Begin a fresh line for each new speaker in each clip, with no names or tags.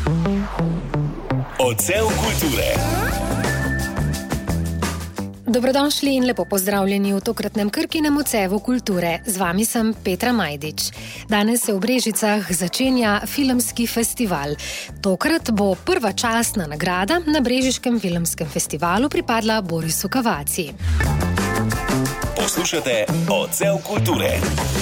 Odsev kulture.
Dobrodošli in lepo pozdravljeni v tokratnem Krkinem odsevu kulture. Z vami sem Petra Majdič. Danes se v Brežicah začenja filmski festival. Tokrat bo prva častna nagrada na Brežiškem filmskem festivalu pripadla Borisu Cavazzi.
Poslušate Odsev kulture.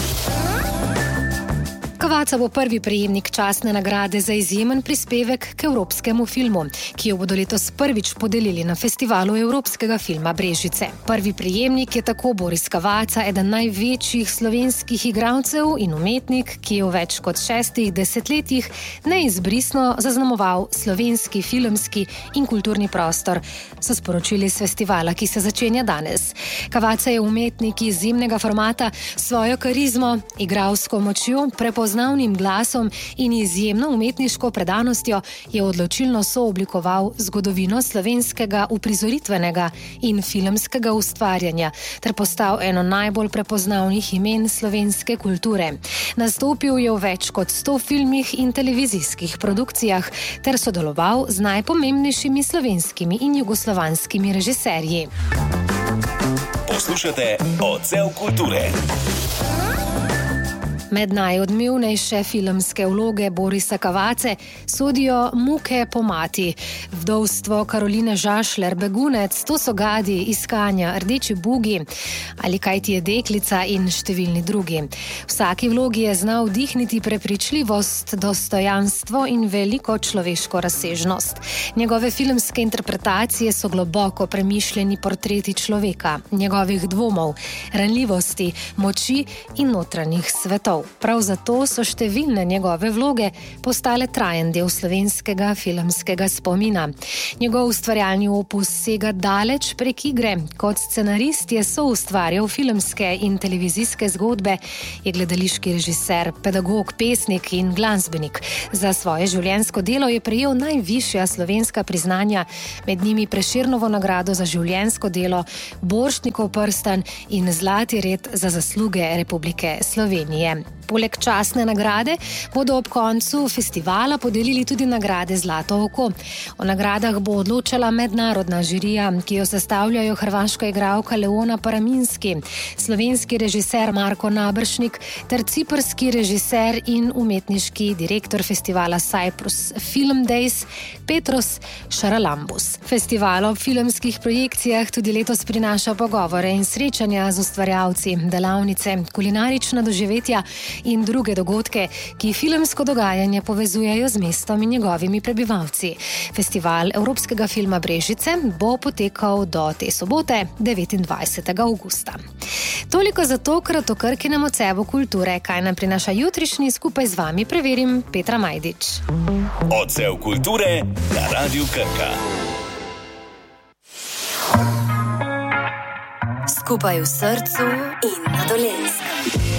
Cavazza bo prvi prejemnik častne nagrade za izjemen prispevek k evropskemu filmu, ki jo bodo letos prvič podelili na festivalu evropskega filma Brežice. Prvi prejemnik je tako Boris Cavazza, eden največjih slovenskih igralcev in umetnik, ki je v več kot 6 desetletjih neizbrisno zaznamoval slovenski filmski in kulturni prostor, so sporočili s festivala, ki se začenja danes. Cavazza je umetnik izjemnega formata, svojo karizmo, igralsko močjo, prepoznavnim glasom in izjemno umetniško predanostjo je odločilno sooblikoval zgodovino slovenskega uprizoritvenega in filmskega ustvarjanja ter postal eno najbolj prepoznavnih imen slovenske kulture. Nastopil je v več kot 100 filmih in televizijskih produkcijah ter sodeloval z najpomembnejšimi slovenskimi in jugoslovanskimi režiserji.
Poslušate Odsev kulture.
Med najodmevnejše filmske vloge Borisa Cavazze sodijo Muke po mati, Vdovstvo Karoline Žašler, Begunec, To so gadi, Iskanja, Rdeči bugi ali Kaj ti je deklica in številni drugi. Vsaki vlogi je znal vdihniti prepričljivost, dostojanstvo in veliko človeško razsežnost. Njegove filmske interpretacije so globoko premišljeni portreti človeka, njegovih dvomov, ranljivosti, moči in notranjih svetov. Prav zato so številne njegove vloge postale trajen del slovenskega filmskega spomina. Njegov ustvarjalni opus sega daleč prek igre. Kot scenarist je soustvarjal filmske in televizijske zgodbe, je gledališki režiser, pedagog, pesnik in glasbenik. Za svoje življenjsko delo je prejel najvišja slovenska priznanja, med njimi Prešernovo nagrado za življenjsko delo, Borštnikov prstan in Zlati red za zasluge Republike Slovenije. Poleg častne nagrade bodo ob koncu festivala podelili tudi nagrade Zlato oko. O nagradah bo odločala mednarodna žirija, ki jo sestavljajo hrvaška igralka Leona Paraminski, slovenski režiser Marko Naberšnik ter ciprski režiser in umetniški direktor festivala Cyprus Film Days Petros Charalambous. Festival ob filmskih projekcijah tudi letos prinaša pogovore in srečanja z ustvarjalci, delavnice, kulinarična doživetja in druge dogodke, ki filmsko dogajanje povezujejo z mestom in njegovimi prebivalci. Festival evropskega filma Brežice bo potekal do te sobote, 29. avgusta. Toliko za tokrat o Krkinem odsevu kulture. Kaj nam prinaša jutrišnji, skupaj z vami preverim Petra Majdič.
Odsev kulture na Radiu Krka.
Skupaj v srcu in na Dolenjskem.